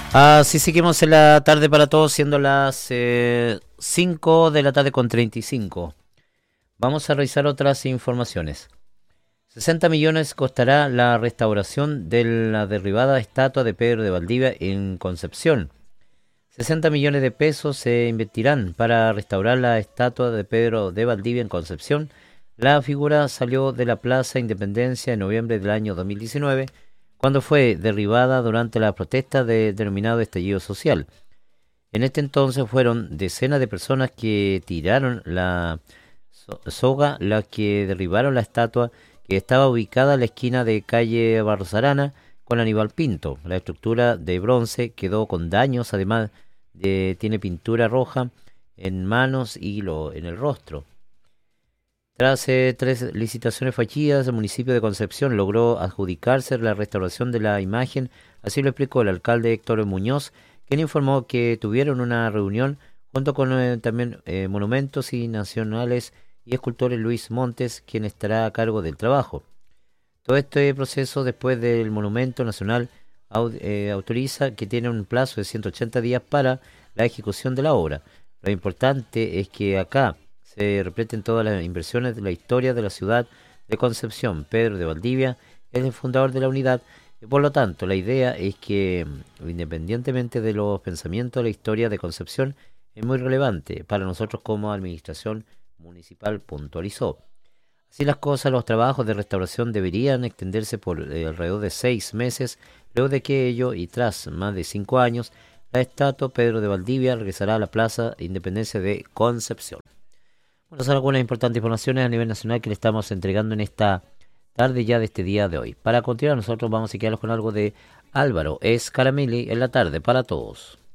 Así seguimos en la tarde para todos, siendo las 5 de la tarde con 35. Vamos a revisar otras informaciones. 60 millones costará la restauración de la derribada estatua de Pedro de Valdivia en Concepción. 60 millones de pesos se invertirán para restaurar la estatua de Pedro de Valdivia en Concepción. La figura salió de la Plaza Independencia en noviembre del año 2019, cuando fue derribada durante la protesta del denominado estallido social. En este entonces fueron decenas de personas que tiraron la soga, las que derribaron la estatua que estaba ubicada en la esquina de calle Barros Arana con Aníbal Pinto. La estructura de bronce quedó con daños, además tiene pintura roja en manos y en el rostro. Tras 3 licitaciones fallidas, el municipio de Concepción logró adjudicarse la restauración de la imagen, así lo explicó el alcalde Héctor Muñoz, quien informó que tuvieron una reunión junto con también Monumentos y Nacionales y escultores Luis Montes, quien estará a cargo del trabajo. Todo este proceso después del Monumento Nacional autoriza que tiene un plazo de 180 días para la ejecución de la obra. Lo importante es que acá se repiten todas las inversiones de la historia de la ciudad de Concepción. Pedro de Valdivia es el fundador de la unidad y por lo tanto la idea es que, independientemente de los pensamientos, la historia de Concepción es muy relevante para nosotros como administración municipal, puntualizó. Así las cosas, los trabajos de restauración deberían extenderse por alrededor de 6 meses, luego de que ello, y tras más de 5 años, la estatua Pedro de Valdivia regresará a la Plaza Independencia de Concepción. Bueno, son algunas importantes informaciones a nivel nacional que le estamos entregando en esta tarde ya de este día de hoy. Para continuar, nosotros vamos a quedarnos con algo de Álvaro Escaramelli en la tarde para todos.